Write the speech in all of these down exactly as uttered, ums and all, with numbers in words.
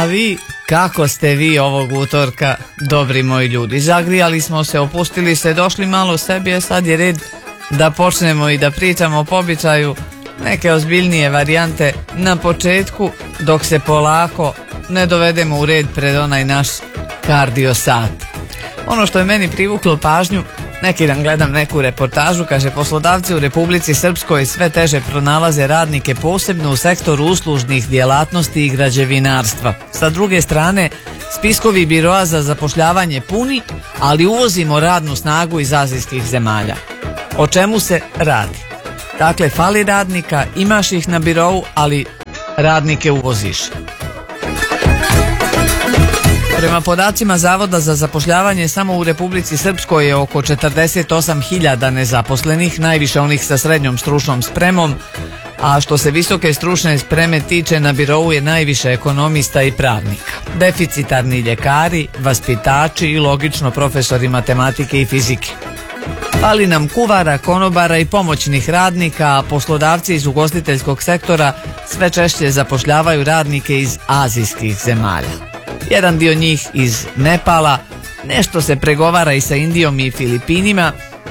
A vi, kako ste vi ovog utorka, dobri moji ljudi? Zagrijali smo se, opustili se, došli malo sebi, a sad je red da počnemo i da pričamo po običaju neke ozbiljnije varijante na početku, dok se polako ne dovedemo u red pred onaj naš kardio sat. Ono što je meni privuklo pažnju, neki dan gledam neku reportažu, kaže poslodavci u Republici Srpskoj sve teže pronalaze radnike, posebno u sektoru uslužnih djelatnosti i građevinarstva. Sa druge strane, spiskovi biroa za zapošljavanje puni, ali uvozimo radnu snagu iz azijskih zemalja. O čemu se radi? Dakle, fali radnika, imaš ih na birou, ali radnike uvoziš. Prema podacima Zavoda za zapošljavanje, samo u Republici Srpskoj je oko četrdeset osam hiljada nezaposlenih, najviše onih sa srednjom stručnom spremom, a što se visoke stručne spreme tiče, na birou je najviše ekonomista i pravnika. Deficitarni ljekari, vaspitači i logično profesori matematike i fizike. Fali nam kuvara, konobara i pomoćnih radnika, a poslodavci iz ugostiteljskog sektora sve češće zapošljavaju radnike iz azijskih zemalja. Jedan dio njih iz Nepala, nešto se pregovara i sa Indijom i Filipinima.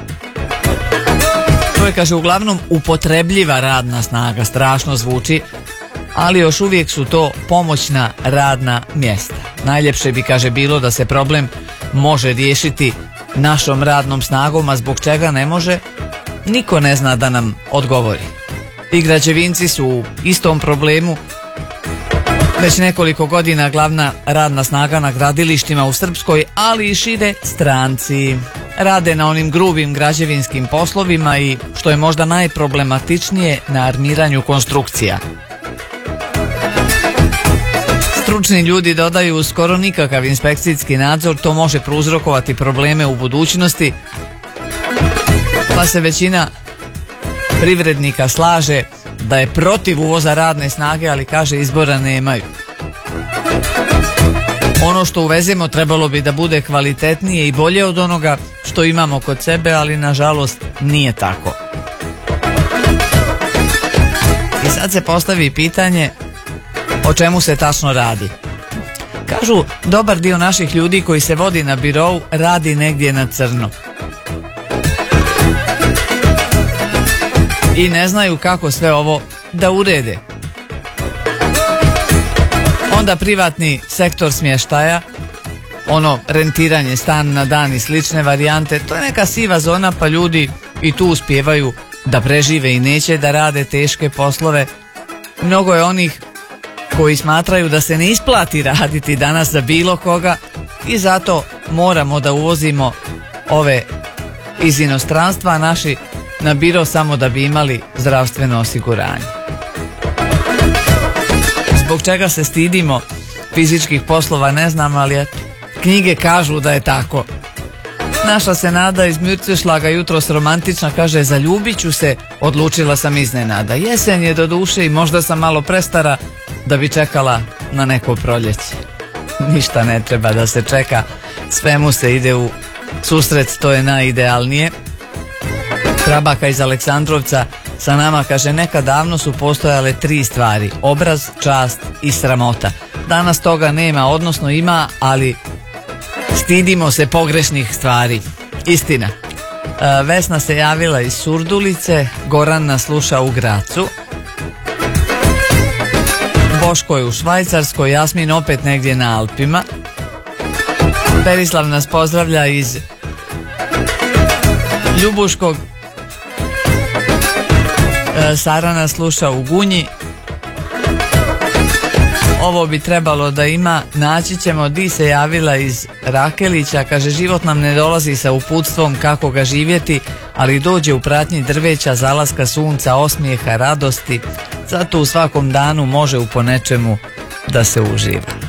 To je, kaže, uglavnom upotrebljiva radna snaga, strašno zvuči, ali još uvijek su to pomoćna radna mjesta. Najljepše bi, kaže, bilo da se problem može riješiti našom radnom snagom, a zbog čega ne može, niko ne zna da nam odgovori. I građevinci su u istom problemu. Već nekoliko godina glavna radna snaga na gradilištima u Srpskoj, ali i šire, stranci. Rade na onim grubim građevinskim poslovima i, što je možda najproblematičnije, na armiranju konstrukcija. Stručni ljudi dodaju, skoro nikakav inspekcijski nadzor, to može prouzrokovati probleme u budućnosti, pa se većina privrednika slaže da je protiv uvoza radne snage, ali kaže izbora nemaju. Ono što uvezemo trebalo bi da bude kvalitetnije i bolje od onoga što imamo kod sebe, ali nažalost nije tako. I sad se postavi pitanje o čemu se tačno radi. Kažu, dobar dio naših ljudi koji se vodi na birou radi negdje na crno. I ne znaju kako sve ovo da urede. Onda privatni sektor smještaja, ono rentiranje stan na dan i slične varijante, to je neka siva zona, pa ljudi i tu uspijevaju da prežive i neće da rade teške poslove. Mnogo je onih koji smatraju da se ne isplati raditi danas za bilo koga i zato moramo da uvozimo ove iz inostranstva, naši na biro samo da bi imali zdravstveno osiguranje. Zbog čega se stidimo fizičkih poslova ne znam, ali knjige kažu da je tako. Naša se Nada iz Mürcešlaga jutros romantična, kaže, zaljubit ću se, odlučila sam iznenada. Jesen je do duše i možda sam malo prestara da bi čekala na neko proljeće. Ništa ne treba da se čeka, svemu se ide u susret, to je najidealnije. Trabaka iz Aleksandrovca sa nama, kaže, nekad davno su postojale tri stvari: obraz, čast i sramota. Danas toga nema, odnosno ima, ali stidimo se pogrešnih stvari. Istina. E, Vesna se javila iz Surdulice, Goran nas sluša u Gracu, Boško je u Švajcarskoj, Jasmin opet negdje na Alpima, Berislav nas pozdravlja iz Ljubuškog, Sara nas sluša u Gunji. Ovo bi trebalo da ima, naći ćemo. Di se javila iz Rakelića, kaže, život nam ne dolazi sa uputstvom kako ga živjeti, ali dođe u pratnji drveća, zalaska sunca, osmijeha, radosti. Zato u svakom danu može u ponečemu da se uživa.